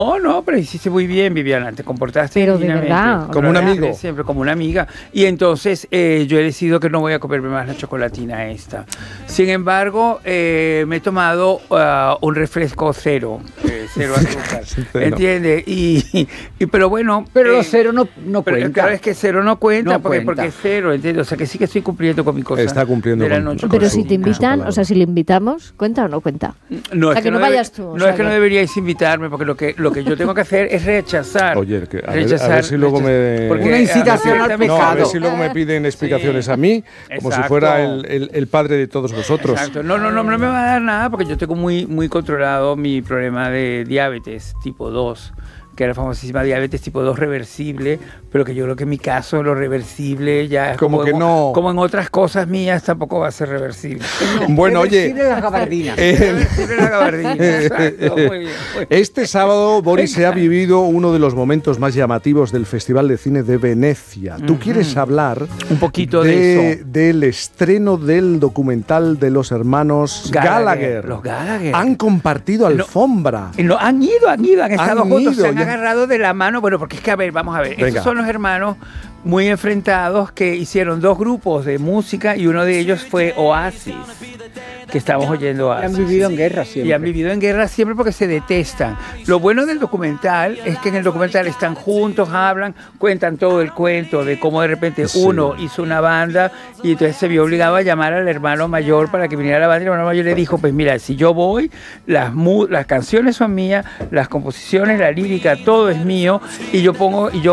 Oh, no, pero hiciste muy bien, Viviana, te comportaste Pero de divinamente. verdad. Como un amigo. Siempre como una amiga. Y entonces yo he decidido que no voy a comerme más la chocolatina esta. Sin embargo, me he tomado un refresco cero azúcar, ¿entiendes? Pero bueno... Pero los cero no cuenta. Claro, es que cero no cuenta, No porque cuenta. es cero, ¿entiendes? O sea, que sí que estoy cumpliendo con mi cosa. Está cumpliendo de la con- noche Pero si chocolatina. te invitan, o sea, si le invitamos, ¿cuenta o no cuenta? No, o sea, que no vayas tú. No o sea, es que no deberíais invitarme, porque lo que yo tengo que hacer es rechazar. Oye, a ver si luego me... Porque, Una incitación al a ver, No, a pecado. ver si luego me piden explicaciones a mí, como si Exacto. fuera el padre de todos vosotros. Exacto. No me va a dar nada porque yo tengo muy controlado mi problema de diabetes tipo 2, que era la famosísima diabetes tipo 2 reversible, pero que yo creo que en mi caso lo reversible ya es Como que no. como en otras cosas mías tampoco va a ser reversible. Bueno, oye, Reversible la gabardina. Reversible la gabardina. Exacto, muy bien. este sábado, Boris, se ha vivido uno de los momentos más llamativos del Festival de Cine de Venecia. Tú quieres hablar Un poquito de eso. del estreno del documental de los hermanos Gallagher. Los Gallagher. Han compartido alfombra. No, han estado Han juntos, ido, se han ya. agarrado de la mano. Bueno, porque es que, a ver, vamos a ver. Venga. Estos son los hermanos muy enfrentados que hicieron dos grupos de música y uno de ellos fue Oasis, que estamos oyendo Han Oasis. vivido en guerra siempre. Y han vivido en guerra siempre porque se detestan. Lo bueno del documental es que en el documental están juntos, hablan, cuentan todo el cuento de cómo de repente Sí. uno hizo una banda y entonces se vio obligado a llamar al hermano mayor para que viniera a la banda y el hermano mayor le dijo, pues mira, si yo voy, las canciones son mías, las composiciones, la lírica, todo es mío y yo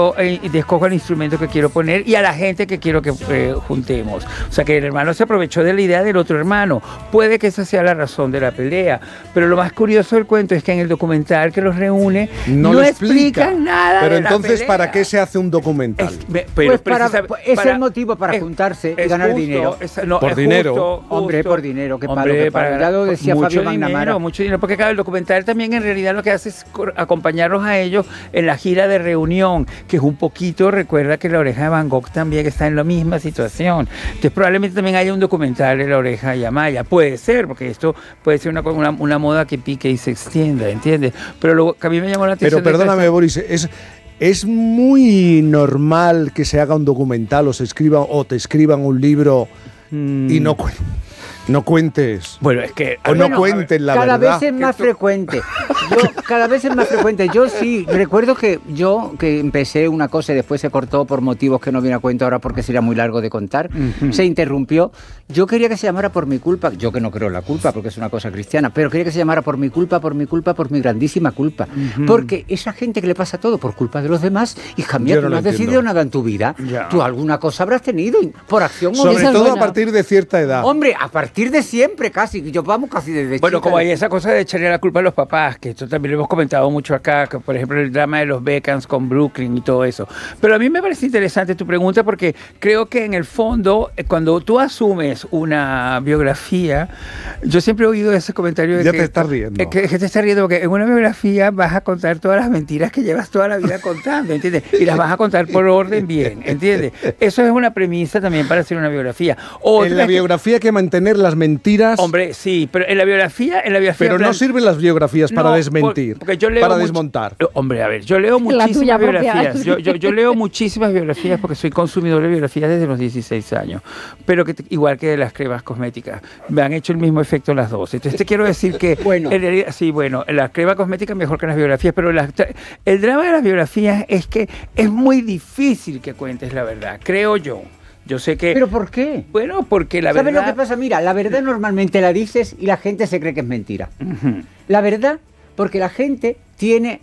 escojo el instrumento que quiero poner y a la gente que quiero que juntemos. O sea que el hermano se aprovechó de la idea del otro hermano. Puede que esa sea la razón de la pelea, pero lo más curioso del cuento es que en el documental que los reúne No lo explica. explican nada. Pero de la entonces, pelea. ¿para qué se hace un documental? Pues es el motivo para juntarse y ganar dinero. Por dinero. Hombre, por dinero, qué palo, Hombre, qué palo. Ya lo decía mucho Fabio Magnamara. mucho dinero, porque claro, el documental también en realidad lo que hace es acompañarlos a ellos en la gira de reunión, que es un poquito, recuerda que La Oreja de Van Gogh también está en la misma situación. Entonces probablemente también haya un documental de La Oreja de Amaya. Puede ser, porque esto puede ser una moda que pique y se extienda, ¿entiendes? Pero lo que a mí me llamó la atención... Pero perdóname, Boris, es muy normal que se haga un documental o te escriban un libro y no cuentes. Bueno, es que... O no cuenten la Cada verdad. vez es más frecuente. Cada vez es más frecuente. Yo sí, recuerdo que empecé una cosa y después se cortó por motivos que no viene a cuento ahora porque sería muy largo de contar. Se interrumpió. Yo quería que se llamara Por mi culpa. Yo que no creo en la culpa porque es una cosa cristiana, pero quería que se llamara Por mi culpa, por mi culpa, por mi grandísima culpa. Porque esa gente que le pasa todo por culpa de los demás, hija mía, Yo tú no no lo has decidido entiendo. nada en tu vida. Ya. Tú alguna cosa habrás tenido por acción o Sobre esa es todo a buena. partir de cierta edad. Hombre, a partir de siempre casi. Yo vamos casi desde Bueno, chica. como hay esa cosa de echarle la culpa a los papás, que esto también lo hemos comentado mucho acá, que por ejemplo el drama de los Beckhams con Brooklyn y todo eso. Pero a mí me parece interesante tu pregunta porque creo que en el fondo, cuando tú asumes una biografía, yo siempre he oído ese comentario de Ya que... te estás riendo. Que te estás riendo porque en una biografía vas a contar todas las mentiras que llevas toda la vida contando, ¿entiendes? Y las vas a contar por orden bien, ¿entiendes? Eso es una premisa también para hacer una biografía. Otra En la es que- biografía hay que mantener las mentiras. Hombre, sí, pero en la biografía... Pero no plan- sirven las biografías para No, desmentir, porque yo leo para mucho- desmontar. Hombre, a ver, yo leo La muchísimas tuya propia. biografías. Yo leo muchísimas biografías porque soy consumidor de biografías desde los 16 años. Pero que igual que de las cremas cosméticas. Me han hecho el mismo efecto las dos. Entonces te quiero decir que... Bueno. en realidad, sí, bueno, la crema cosmética es mejor que las biografías, pero el drama de las biografías es que es muy difícil que cuentes la verdad, creo yo. Yo sé que... ¿Pero por qué? Bueno, porque la ¿Sabes verdad... lo que pasa? Mira, la verdad normalmente la dices y la gente se cree que es mentira. Ujú. La verdad, porque la gente tiene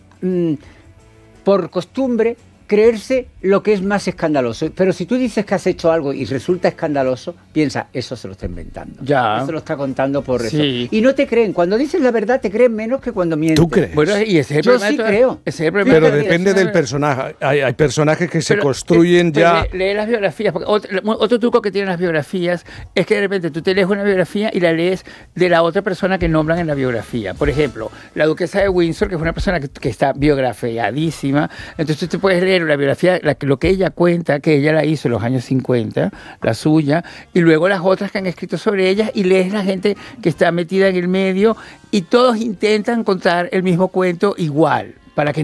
por costumbre creerse lo que es más escandaloso. Pero si tú dices que has hecho algo y resulta escandaloso, piensa, eso se lo está inventando. Ya. Eso lo está contando por Sí. eso. Y no te creen. Cuando dices la verdad, te creen menos que cuando mientes. ¿Tú crees? Bueno, y ese es el Yo problema sí de todas- creo. ese es el problema Pero de- depende ese- del personaje. Hay personajes que se Pero, construyen pero ya... lee las biografías, porque otro truco que tienen las biografías es que de repente tú te lees una biografía y la lees de la otra persona que nombran en la biografía. Por ejemplo, la duquesa de Windsor, que es una persona que está biografiadísima, entonces tú te puedes leer la biografía, lo que ella cuenta, que ella la hizo en los años 50, la suya, y luego las otras que han escrito sobre ella, y lees la gente que está metida en el medio, y todos intentan contar el mismo cuento igual. para que